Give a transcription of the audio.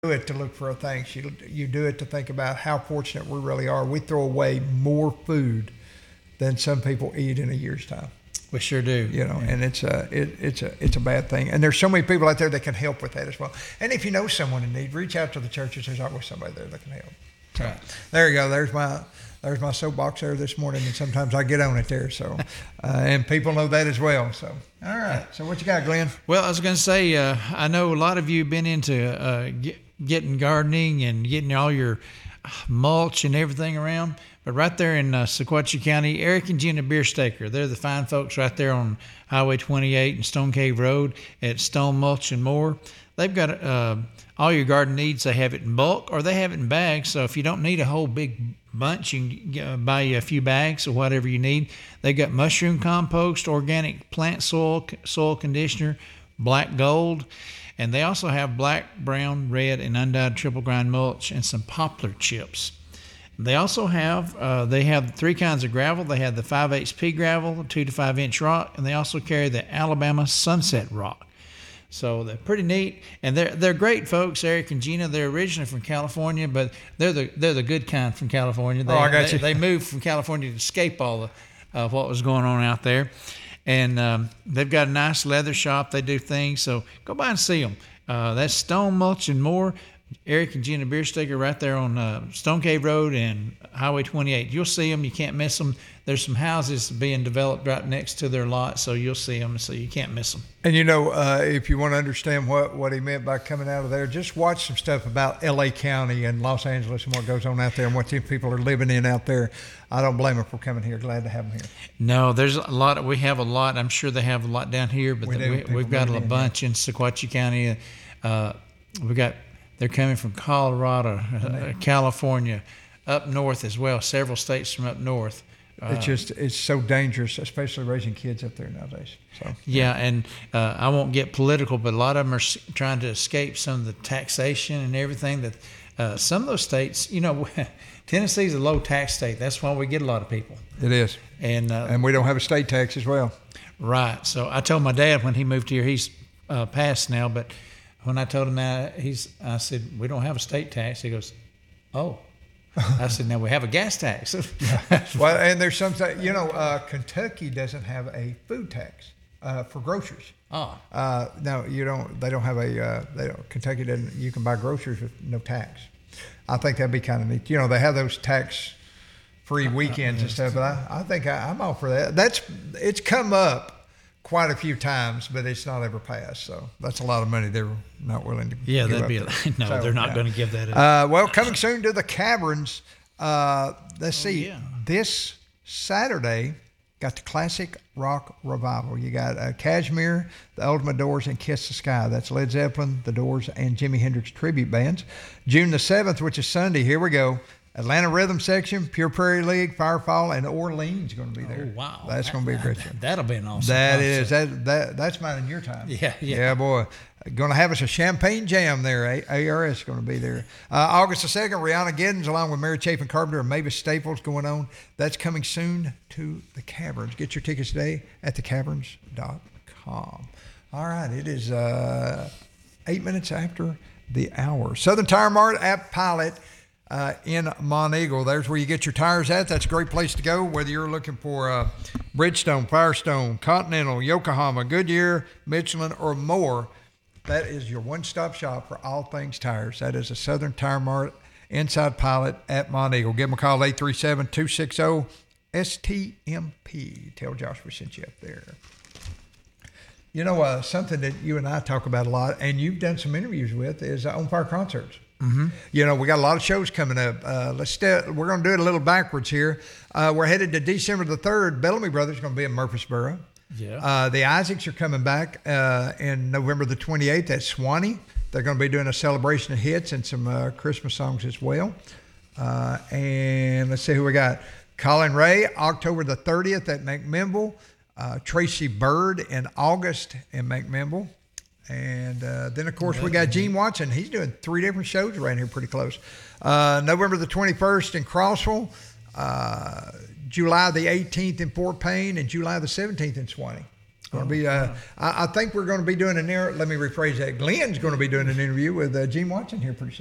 do it to look for things. You do it to think about how fortunate we really are. We throw away more food than some people eat in a year's time. We sure do. And it's a bad thing. And there's so many people out there that can help with that as well. And if you know someone in need, reach out to the churches. There's always somebody there that can help. So, right. There you go. There's my soapbox there this morning, and sometimes I get on it there. So, and people know that as well. So, all right. So, what you got, Glenn? Well, I was going to say, I know a lot of you have been into getting gardening and getting all your mulch and everything around. But right there in Sequatchie County, Eric and Gina Bierstaker, they're the fine folks right there on Highway 28 and Stone Cave Road at Stone Mulch and More. They've got all your garden needs. They have it in bulk or they have it in bags. So if you don't need a whole big bunch, you can buy you a few bags or whatever you need. They've got mushroom compost, organic plant soil conditioner, black gold. And they also have black, brown, red, and undyed triple grind mulch and some poplar chips. They also have they have three kinds of gravel. They have the 5/8 pea gravel, 2 to 5 inch rock, and they also carry the Alabama Sunset rock. So they're pretty neat, and they're great folks. Eric and Gina, they're originally from California, but they're the good kind from California. I got you. They moved from California to escape all what was going on out there, and they've got a nice leather shop. They do things, so go by and see them. That's Stone Mulch and More. Eric and Gina Bierstaker right there on Stone Cave Road and Highway 28. You'll see them. You can't miss them. There's some houses being developed right next to their lot, so you'll see them, so you can't miss them. And if you want to understand what he meant by coming out of there, just watch some stuff about L.A. County and Los Angeles and what goes on out there and what these people are living in out there. I don't blame them for coming here. Glad to have them here. No, there's a lot. We have a lot. I'm sure they have a lot down here, but we've got a bunch in Sequatchie County. They're coming from Colorado, California, up north as well, several states from up north. It's so dangerous, especially raising kids up there nowadays. So yeah, and I won't get political, but a lot of them are trying to escape some of the taxation and everything that some of those states, Tennessee's a low tax state. That's why we get a lot of people. It is. And we don't have a state tax as well. Right. So I told my dad when he moved here, he's passed now, but when I told him that, I said, we don't have a state tax. He goes, oh. I said, now we have a gas tax. Well, and there's some, Kentucky doesn't have a food tax for groceries. Oh. No, you don't. They don't have Kentucky doesn't. You can buy groceries with no tax. I think that'd be kind of neat. They have those tax-free weekends and stuff. But I think I'm all for that. It's come up quite a few times, but it's not ever passed. So that's a lot of money they're not willing to give that'd up be they're not going to give that up. Well, coming soon to the Caverns. Let's see. Yeah. This Saturday, got the Classic Rock Revival. You got Kashmir, the Ultimate Doors, and Kiss the Sky. That's Led Zeppelin, the Doors, and Jimi Hendrix tribute bands. June the 7th, which is Sunday, here we go. Atlanta Rhythm Section, Pure Prairie League, Firefall, and Orleans going to be there. Oh, wow. That's going to be a great show. That'll be an awesome That is. That's mine in your time. Yeah. Yeah, boy. Going to have us a champagne jam there. ARS is going to be there. August the 2nd, Rihanna Giddens along with Mary Chapin Carpenter and Mavis Staples going on. That's coming soon to the Caverns. Get your tickets today at thecaverns.com. All right. It is 8 minutes after the hour. Southern Tire Mart at Pilot. In Monteagle. There's where you get your tires at. That's a great place to go, whether you're looking for Bridgestone, Firestone, Continental, Yokohama, Goodyear, Michelin, or more. That is your one-stop shop for all things tires. That is a Southern Tire Mart inside Pilot at Monteagle. Give them a call, 837-260-STMP. Tell Josh we sent you up there. Something that you and I talk about a lot, and you've done some interviews with, is On Fire concerts. Mm-hmm. We got a lot of shows coming up. We're going to do it a little backwards here. We're headed to December the 3rd. Bellamy Brothers are going to be in Murfreesboro. Yeah. The Isaacs are coming back in November the 28th at Swanee. They're going to be doing a celebration of hits and some Christmas songs as well. And let's see who we got. Colin Ray, October the 30th at McMinnville. Tracy Bird in August in McMinnville. And then, of course, we got Gene Watson. He's doing 3 different shows right here pretty close. November the 21st in Crossville, July the 18th in Fort Payne, and July the 17th in Swanee. going to be. I think we're going to be doing let me rephrase that. Glenn's going to be doing an interview with Gene Watson here pretty soon.